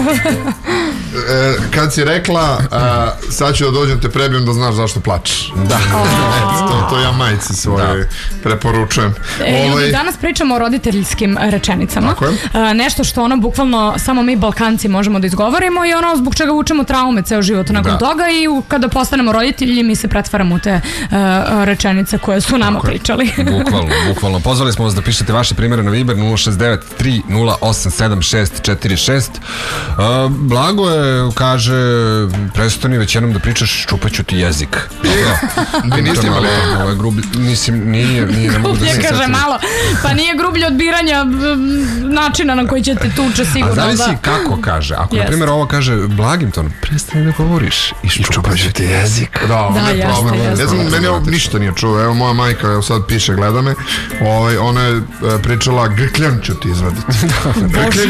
Kad si rekla sad ću da dođem te prebijem da znaš zašto plačeš. Da. To ja majci svoje preporučujem. Danas pričamo o roditeljskim rečenicama. Nešto što ono bukvalno samo mi Balkanci možemo da izgovorimo i ono zbog čega učimo traume ceo život nakon toga i kada postanemo roditelji mi se pretvaramo u te rečenice koje su nama pričali. Bukvalno. Pozvali smo vas da pišete vaše primjere na Viber 069 308 7646. Blago je, kaže, prestani već jednom da pričaš, čupaću ti jezik. Vi niste imali nije, ne mogu da se kaže setim. malo, pa nije grublje od biranja načina na koji će te tuče sigurno. A zavisi kako kaže. Ako, na primjer, ovo kaže blagim tonom, prestani da govoriš i čupaću ti jezik. Da, ne problem. Ja znam, meni ovo ništa nije čuo. Evo, moja majka, evo sad piše, gleda me, ona je pričala grkljan ću ti izvaditi.